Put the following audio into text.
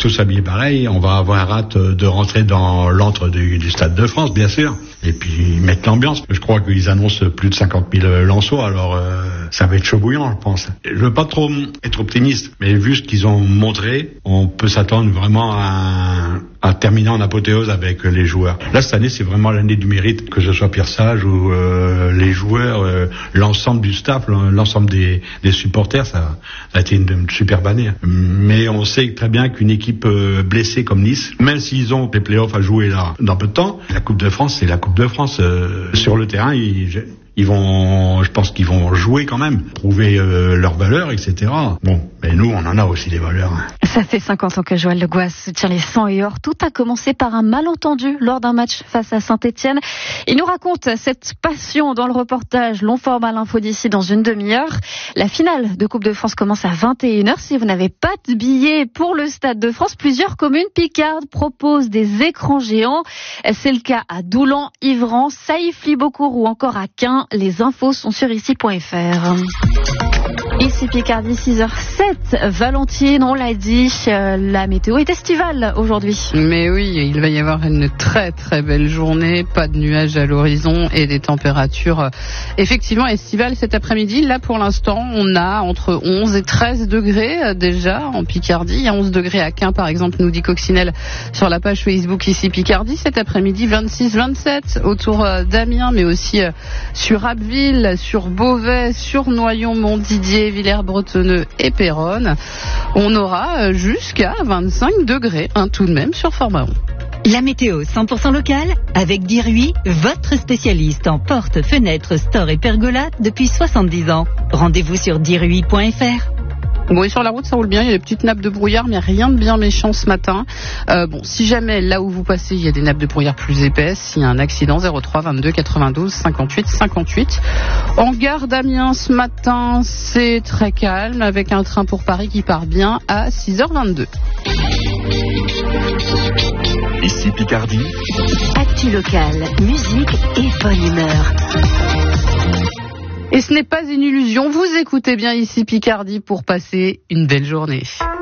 tous habillés pareil, on va avoir hâte de rentrer dans l'antre du Stade de France, bien sûr. Et puis mettre l'ambiance. Je crois qu'ils annoncent plus de 50 000 Lensois, alors ça va être chaud bouillant, je pense. Je veux pas trop être optimiste, mais vu ce qu'ils ont montré, on peut s'attendre vraiment à terminer en apothéose avec les joueurs. Là, cette année, c'est vraiment l'année du mérite, que ce soit Pierre Sage ou les joueurs, l'ensemble du staff, l'ensemble des supporters, ça a été une superbe année. Mais on sait très bien qu'une équipe blessée comme Nice, même s'ils ont les playoffs à jouer là dans peu de temps, la Coupe de France, c'est la Coupe de France. Sur le terrain, ils vont, je pense qu'ils vont jouer quand même, prouver leurs valeurs, etc. Bon, mais nous, on en a aussi des valeurs. Ça fait 50 ans que Joël Le Gouas tire les sangs et or. Tout a commencé par un malentendu lors d'un match face à Saint-Etienne. Il nous raconte cette passion dans le reportage long format l'info d'ici dans une demi-heure. La finale de Coupe de France commence à 21h. Si vous n'avez pas de billets pour le Stade de France, plusieurs communes picardes proposent des écrans géants. C'est le cas à Doulan, Ivran, Saïf, Libocourt ou encore à Caen. Les infos sont sur ici.fr. Ici Picardie, 6h07. Valentine, on l'a dit, la météo est estivale aujourd'hui. Mais oui, il va y avoir une très très belle journée, pas de nuages à l'horizon et des températures effectivement estivales cet après-midi. Là pour l'instant, on a entre 11 et 13 degrés déjà en Picardie. Il y a 11 degrés à Caen par exemple, nous dit Coccinelle sur la page Facebook ici Picardie. Cet après-midi, 26-27 autour d'Amiens, mais aussi sur Abbeville, sur Beauvais, sur Noyon, Montdidier, Villers-Bretonneux et Péronne. On aura jusqu'à 25 degrés, tout de même sur Fort-Mahon. La météo 100% locale avec Dirui, votre spécialiste en portes, fenêtres, stores et pergolas depuis 70 ans. Rendez-vous sur dirui.fr. Bon, et sur la route, ça roule bien. Il y a des petites nappes de brouillard, mais rien de bien méchant ce matin. Si jamais, là où vous passez, il y a des nappes de brouillard plus épaisses, s'il y a un accident, 03 22 92 58 58. En gare d'Amiens, ce matin, c'est très calme, avec un train pour Paris qui part bien à 6h22. Ici Picardie. Actu locale, musique et bonne humeur. Et ce n'est pas une illusion, vous écoutez bien ici Picardie pour passer une belle journée.